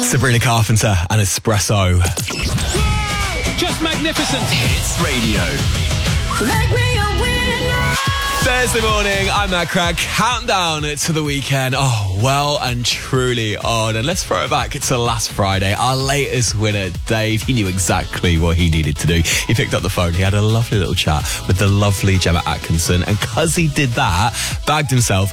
Sabrina Carpenter and Espresso. Just magnificent. Hits Radio. Make me a winner. Thursday morning, I'm Matt Crack, countdown to the weekend. Oh, well and truly on. And let's throw it back to last Friday. Our latest winner, Dave, he knew exactly what he needed to do. He picked up the phone, he had a lovely little chat with the lovely Gemma Atkinson. And because he did that, bagged himself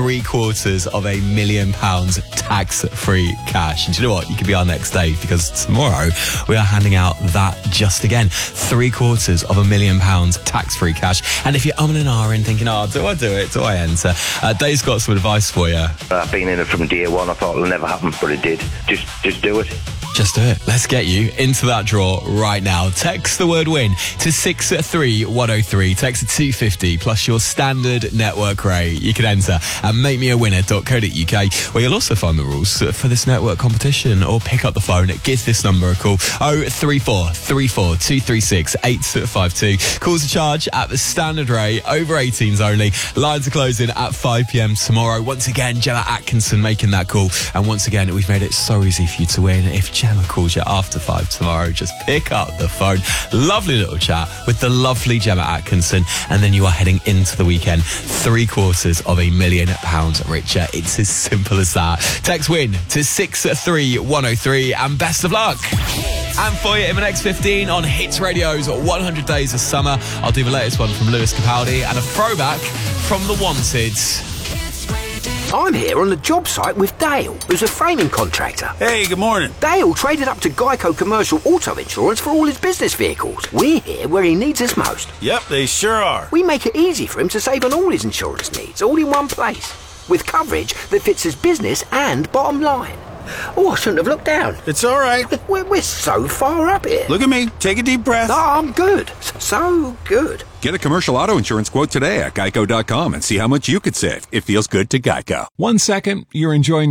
£750,000 tax-free cash. And do you know what? You could be our next Dave, because tomorrow we are handing out that just again. £750,000 tax-free cash. And if you're umming and ahhing, thinking, oh, do I do it? Do I enter? Dave's got some advice for you. I've been in it from day one. I thought it'll never happen, but it did. Just do it. Just do it. Let's get you into that draw right now. Text the word win to 63103. Text to 250 plus your standard network rate. You can enter at makemewinner.co.uk, where you'll also find the rules for this network competition, or pick up the phone. Give this number a call. 03434 236 852. Calls a charge at the standard rate. Over 18s only. Lines are closing at 5 p.m. tomorrow. Once again, Gemma Atkinson making that call. And once again, we've made it so easy for you to win. If Gemma calls you after 5 tomorrow, just pick up the phone. Lovely little chat with the lovely Gemma Atkinson, and then you are heading into the weekend £750,000 richer. It's as simple as that. Text win to 63103, and best of luck. And for you in the next 15 on Hits Radio's 100 Days of Summer, I'll do the latest one from Lewis Capaldi and a throwback from The Wanted. I'm here on the job site with Dale, who's a framing contractor. Hey, good morning. Dale traded up to Geico Commercial Auto Insurance for all his business vehicles. We're here where he needs us most. Yep, they sure are. We make it easy for him to save on all his insurance needs, all in one place, with coverage that fits his business and bottom line. Oh, I shouldn't have looked down. It's all right. We're so far up here. Look at me. Take a deep breath. Oh, I'm good. So good. Get a commercial auto insurance quote today at geico.com and see how much you could save. It feels good to Geico. 1 second, you're enjoying